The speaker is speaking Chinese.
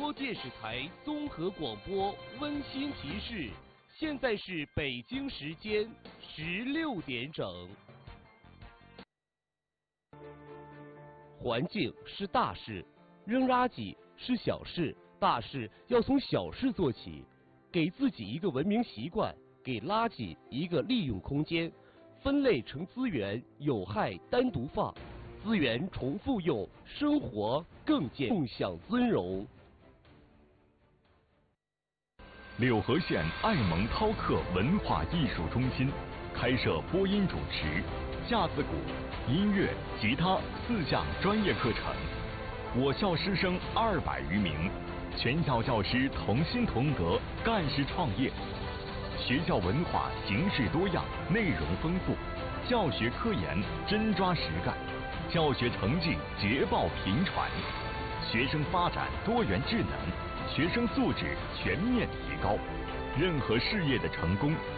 播电视台综合广播温馨提示：现在是北京时间16点整。环境是大事，扔垃圾是小事，大事要从小事做起。给自己一个文明习惯，给垃圾一个利用空间，分类成资源，有害单独放，资源重复用，生活更健康，共享尊荣。 柳河县爱蒙饕客文化艺术中心开设播音主持、架子鼓、音乐、吉他4项专业课程，我校师生200余名，全校教师同心同德，干事创业。学校文化形式多样，内容丰富，教学科研真抓实干，教学成绩捷报频传，学生发展多元智能，学生素质全面提高。任何事业的成功